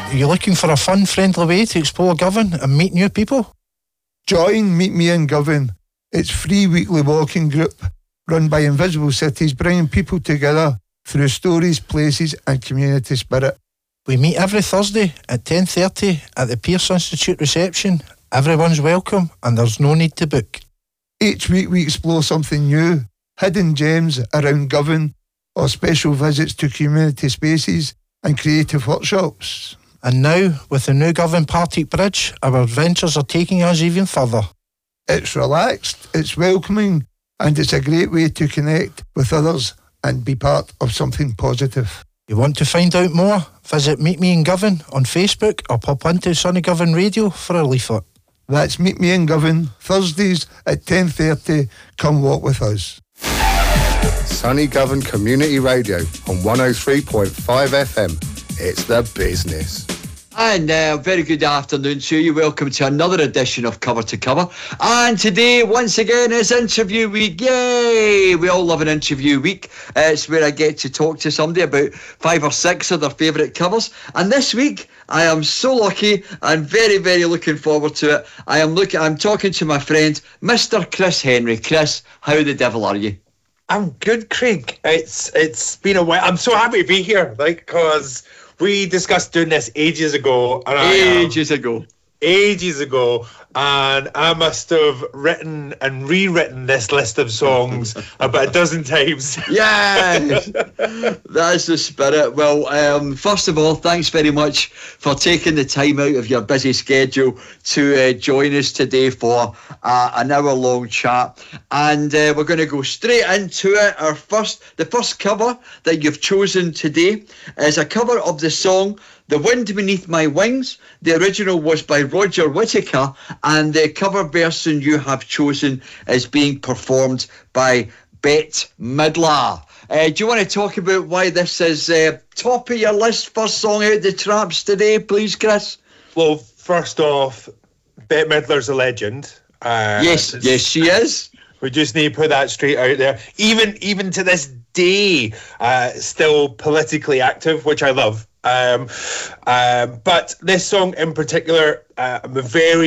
Are you looking for a fun, friendly way to explore Govan and meet new people? Join Meet Me in Govan. It's free weekly walking group run by Invisible Cities, bringing people together through stories, places and community spirit. We meet every Thursday at 10:30 at the Pearce Institute reception. Everyone's welcome and there's no need to book. Each week we explore something new, hidden gems around Govan or special visits to community spaces and creative workshops. And now, with the new Govan Partick Bridge, our adventures are taking us even further. It's relaxed, it's welcoming, and it's a great way to connect with others and be part of something positive. You want to find out more? Visit Meet Me in Govan on Facebook or pop into Sunny Govan Radio for a leaflet. That's Meet Me in Govan, Thursdays at 10:30. Come walk with us. Sunny Govan Community Radio on 103.5 FM. It's the business. And very good afternoon to you. Welcome to another edition of Cover to Cover. And today, once again, is interview week. Yay! We all love an interview week. It's where I get to talk to somebody about 5 or 6 of their favourite covers. And this week, I am so lucky and very, very looking forward to it. I'm talking to my friend, Mr. Chris Henry. Chris, how the devil are you? I'm good, Craig. It's been a while. I'm so happy to be here, because we discussed doing this ages ago. Ages ago, and I must have written and rewritten this list of songs about a dozen times. Yes, that's the spirit. Well, first of all, thanks very much for taking the time out of your busy schedule to join us today for an hour-long chat. And we're going to go straight into it. The first cover that you've chosen today is a cover of the song The Wind Beneath My Wings. The original was by Roger Whittaker, and the cover version you have chosen is being performed by Bette Midler. Do you want to talk about why this is top of your list, first song out the traps today, please, Chris? Well, first off, Bette Midler's a legend. Yes, she is. We just need to put that straight out there. Even to this day, still politically active, which I love. But this song in particular, I'm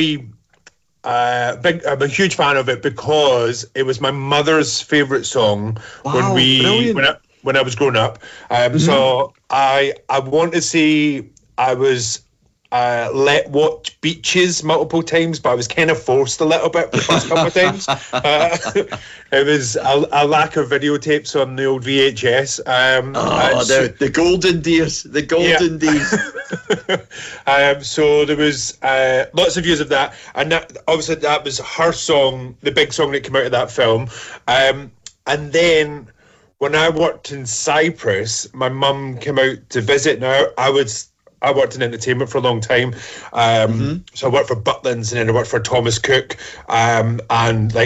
a huge fan of it because it was my mother's favourite song when I was growing up. So I want to say I was let watch Beaches multiple times, but I was kind of forced a little bit the first couple of times. It was a lack of videotapes on the old VHS. The golden days. The golden days. So there was lots of views of that, and obviously that was her song, the big song that came out of that film. And then when I worked in Cyprus, my mum came out to visit. Now I worked in entertainment for a long time, so I worked for Butlins and then I worked for Thomas Cook, and like